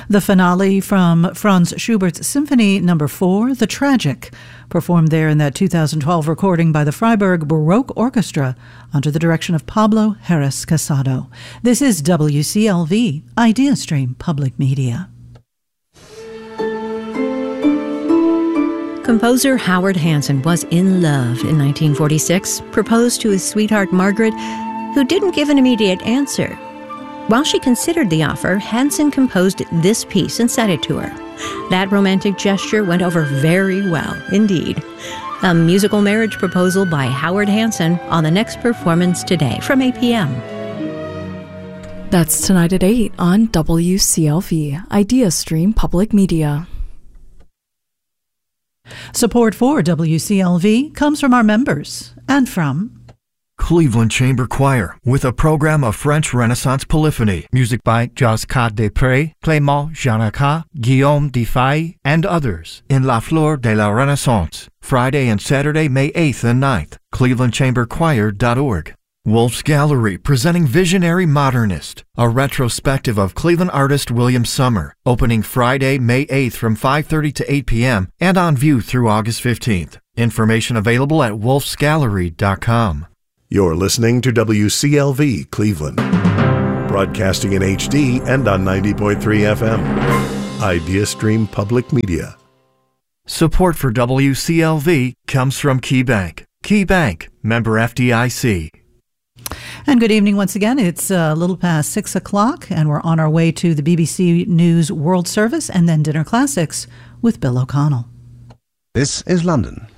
The finale from Franz Schubert's Symphony No. 4, The Tragic, performed there in that 2012 recording by the Freiburg Baroque Orchestra under the direction of Pablo Harris Casado. This is WCLV, IdeaStream Public Media. Composer Howard Hanson was in love in 1946, proposed to his sweetheart Margaret, who didn't give an immediate answer. While she considered the offer, Hanson composed this piece and sent it to her. That romantic gesture went over very well indeed. A musical marriage proposal by Howard Hanson on the next performance today from 8 p.m. That's tonight at 8 on WCLV, IdeaStream Public Media. Support for WCLV comes from our members and from Cleveland Chamber Choir, with a program of French Renaissance polyphony, music by Josquin Després, Clément Janaca, Guillaume Defay, and others, in La Fleur de la Renaissance, Friday and Saturday, May 8th and 9th, clevelandchamberchoir.org. Wolf's Gallery, presenting Visionary Modernist, a retrospective of Cleveland artist William Summer, opening Friday, May 8th from 5:30 to 8 p.m. and on view through August 15th. Information available at wolfsgallery.com. You're listening to WCLV Cleveland, broadcasting in HD and on 90.3 FM. IdeaStream Public Media. Support for WCLV comes from KeyBank. KeyBank, member FDIC. And good evening once again. It's a little past 6 o'clock, and we're on our way to the BBC News World Service and then Dinner Classics with Bill O'Connell. This is London.